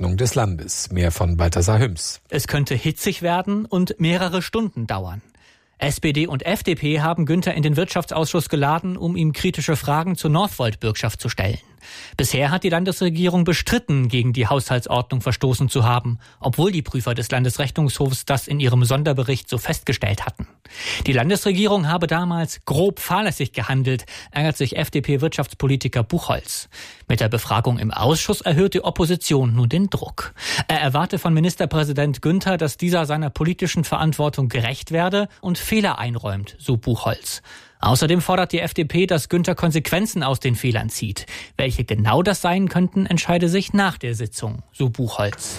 Haushaltsordnung des Landes. Mehr von Balthasar Hüms. Es könnte hitzig werden und mehrere Stunden dauern. SPD und FDP haben Günther in den Wirtschaftsausschuss geladen, um ihm kritische Fragen zur Northvolt-Bürgschaft zu stellen. Bisher hat die Landesregierung bestritten, gegen die Haushaltsordnung verstoßen zu haben, obwohl die Prüfer des Landesrechnungshofs das in ihrem Sonderbericht so festgestellt hatten. Die Landesregierung habe damals grob fahrlässig gehandelt, ärgert sich FDP-Wirtschaftspolitiker Buchholz. Mit der Befragung im Ausschuss erhöht die Opposition nun den Druck. Er erwarte von Ministerpräsident Günther, dass dieser seiner politischen Verantwortung gerecht werde und Fehler einräumt, so Buchholz. Außerdem fordert die FDP, dass Günther Konsequenzen aus den Fehlern zieht. Welche genau das sein könnten, entscheide sich nach der Sitzung, so Buchholz.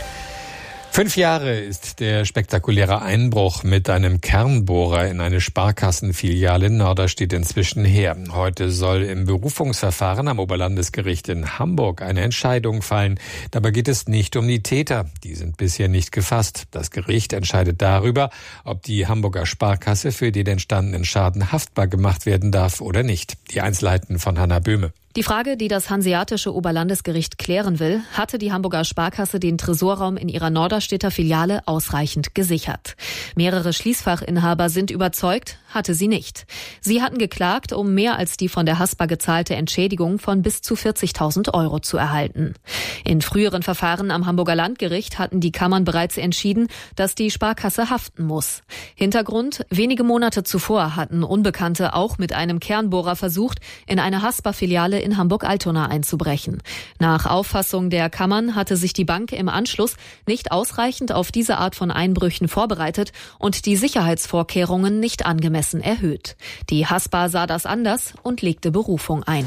5 Jahre ist der spektakuläre Einbruch mit einem Kernbohrer in eine Sparkassenfiliale in Norderstedt inzwischen her. Heute soll im Berufungsverfahren am Oberlandesgericht in Hamburg eine Entscheidung fallen. Dabei geht es nicht um die Täter. Die sind bisher nicht gefasst. Das Gericht entscheidet darüber, ob die Hamburger Sparkasse für den entstandenen Schaden haftbar gemacht werden darf oder nicht. Die Einzelheiten von Hanna Böhme. Die Frage, die das Hanseatische Oberlandesgericht klären will, hatte die Hamburger Sparkasse den Tresorraum in ihrer Norderstedter Filiale ausreichend gesichert. Mehrere Schließfachinhaber sind überzeugt, hatte sie nicht. Sie hatten geklagt, um mehr als die von der Haspa gezahlte Entschädigung von bis zu 40.000 € zu erhalten. In früheren Verfahren am Hamburger Landgericht hatten die Kammern bereits entschieden, dass die Sparkasse haften muss. Hintergrund: Wenige Monate zuvor hatten Unbekannte auch mit einem Kernbohrer versucht, in eine Haspa-Filiale in Hamburg-Altona einzubrechen. Nach Auffassung der Kammern hatte sich die Bank im Anschluss nicht ausreichend auf diese Art von Einbrüchen vorbereitet und die Sicherheitsvorkehrungen nicht angemessen erhöht. Die Haspa sah das anders und legte Berufung ein.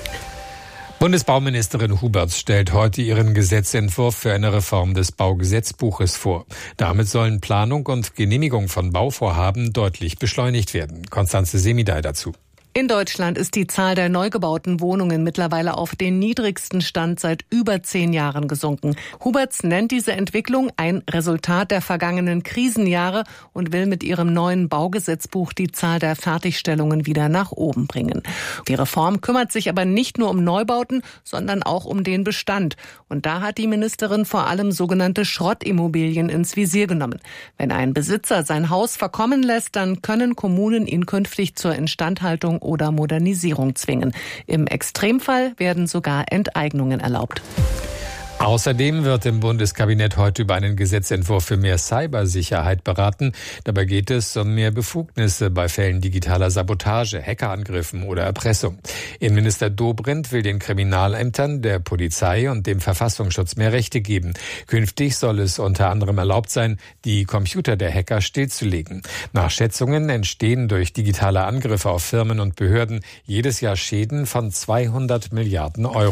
Bundesbauministerin Huberts stellt heute ihren Gesetzentwurf für eine Reform des Baugesetzbuches vor. Damit sollen Planung und Genehmigung von Bauvorhaben deutlich beschleunigt werden. Constanze Semidey dazu. In Deutschland ist die Zahl der neu gebauten Wohnungen mittlerweile auf den niedrigsten Stand seit über 10 Jahren gesunken. Huberts nennt diese Entwicklung ein Resultat der vergangenen Krisenjahre und will mit ihrem neuen Baugesetzbuch die Zahl der Fertigstellungen wieder nach oben bringen. Die Reform kümmert sich aber nicht nur um Neubauten, sondern auch um den Bestand. Und da hat die Ministerin vor allem sogenannte Schrottimmobilien ins Visier genommen. Wenn ein Besitzer sein Haus verkommen lässt, dann können Kommunen ihn künftig zur Instandhaltung oder Modernisierung zwingen. Im Extremfall werden sogar Enteignungen erlaubt. Außerdem wird im Bundeskabinett heute über einen Gesetzentwurf für mehr Cybersicherheit beraten. Dabei geht es um mehr Befugnisse bei Fällen digitaler Sabotage, Hackerangriffen oder Erpressung. Innenminister Dobrindt will den Kriminalämtern, der Polizei und dem Verfassungsschutz mehr Rechte geben. Künftig soll es unter anderem erlaubt sein, die Computer der Hacker stillzulegen. Nach Schätzungen entstehen durch digitale Angriffe auf Firmen und Behörden jedes Jahr Schäden von 200 Milliarden €.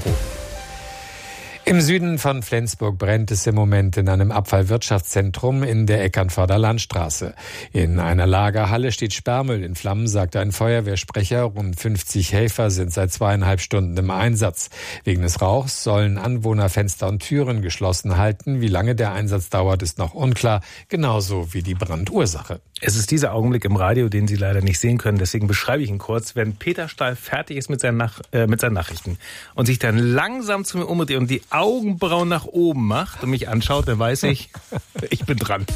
Im Süden von Flensburg brennt es im Moment in einem Abfallwirtschaftszentrum in der Eckernförder Landstraße. In einer Lagerhalle steht Sperrmüll in Flammen, sagte ein Feuerwehrsprecher. Rund 50 Helfer sind seit 2,5 Stunden im Einsatz. Wegen des Rauchs sollen Anwohner Fenster und Türen geschlossen halten. Wie lange der Einsatz dauert, ist noch unklar, genauso wie die Brandursache. Es ist dieser Augenblick im Radio, den Sie leider nicht sehen können, deswegen beschreibe ich ihn kurz. Wenn Peter Stahl fertig ist mit seinen Nachrichten und sich dann langsam zu mir umdreht und die Augenbrauen nach oben macht und mich anschaut, dann weiß ich, ich bin dran.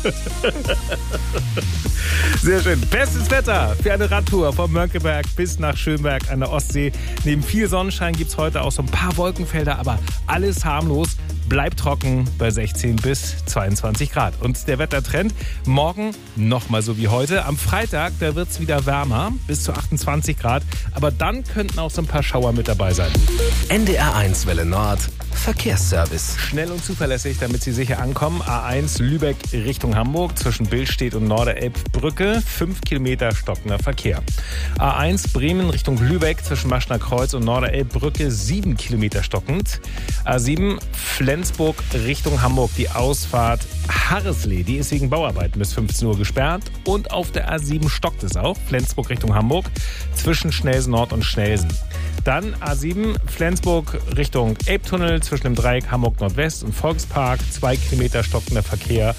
Sehr schön. Bestes Wetter für eine Radtour vom Mönckeberg bis nach Schönberg an der Ostsee. Neben viel Sonnenschein gibt's heute auch so ein paar Wolkenfelder, aber alles harmlos. Bleibt trocken bei 16 bis 22 Grad. Und der Wettertrend morgen nochmal so wie heute. Am Freitag, da wird's wieder wärmer, bis zu 28 Grad. Aber dann könnten auch so ein paar Schauer mit dabei sein. NDR1 Welle Nord, Verkehrsservice. Schnell und zuverlässig, damit Sie sicher ankommen. A1 Lübeck Richtung Hamburg zwischen Billstedt und Norderelbbrücke. 5 Kilometer stockender Verkehr. A1 Bremen Richtung Lübeck zwischen Maschner Kreuz und Norderelbbrücke. 7 Kilometer stockend. A7 Flensburg Richtung Hamburg, die Ausfahrt Harreslee, die ist wegen Bauarbeiten bis 15 Uhr gesperrt. Und auf der A7 stockt es auch, Flensburg Richtung Hamburg, zwischen Schnelsen Nord und Schnelsen. Dann A7 Flensburg Richtung Elbtunnel zwischen dem Dreieck Hamburg Nordwest und Volkspark, 2 Kilometer stockender Verkehr.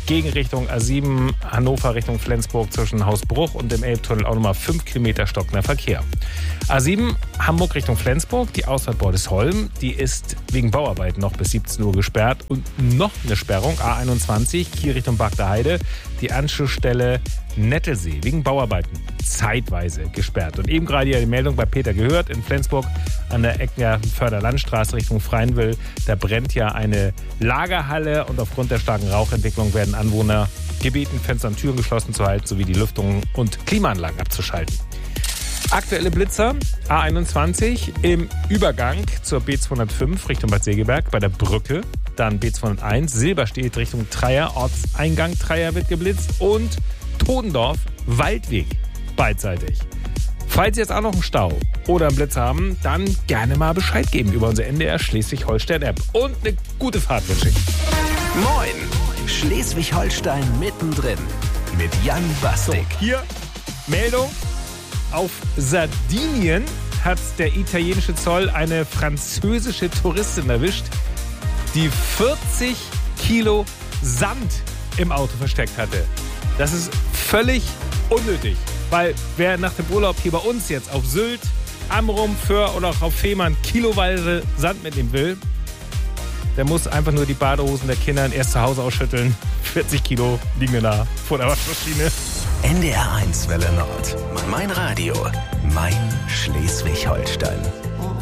Gegenrichtung A7 Hannover Richtung Flensburg zwischen Hausbruch und dem Elbtunnel auch nochmal 5 Kilometer stockender Verkehr. A7 Hamburg Richtung Flensburg, die Ausfahrt Bordesholm, die ist wegen Bauarbeiten noch bis 17 Uhr gesperrt. Und noch eine Sperrung, A21 Kiel Richtung Bagdaheide, die Anschlussstelle Nettelsee wegen Bauarbeiten zeitweise gesperrt. Und eben gerade hier die Meldung bei Peter gehört, in Flensburg an der Eckenförder Landstraße Richtung Freienwil, da brennt ja eine Lagerhalle und aufgrund der starken Rauchentwicklung werden Anwohner gebeten, Fenster und Türen geschlossen zu halten, sowie die Lüftung und Klimaanlagen abzuschalten. Aktuelle Blitzer, A21 im Übergang zur B205 Richtung Bad Segeberg bei der Brücke, dann B201 Silberstedt Richtung Treier, Ortseingang Treier wird geblitzt und Todendorf Waldweg beidseitig. Falls Sie jetzt auch noch einen Stau oder einen Blitz haben, dann gerne mal Bescheid geben über unsere NDR Schleswig-Holstein-App. Und eine gute Fahrt wünsche ich. Moin! Schleswig-Holstein mittendrin mit Jan Bastik. So, hier Meldung. Auf Sardinien hat der italienische Zoll eine französische Touristin erwischt, die 40 Kilo Sand im Auto versteckt hatte. Das ist völlig unnötig, weil wer nach dem Urlaub hier bei uns jetzt auf Sylt, Amrum, Föhr oder auch auf Fehmarn kiloweise Sand mitnehmen will, der muss einfach nur die Badehosen der Kinder erst zu Hause ausschütteln. 40 Kilo liegen da vor der Waschmaschine. NDR 1 Welle Nord. Mein Radio. Mein Schleswig-Holstein.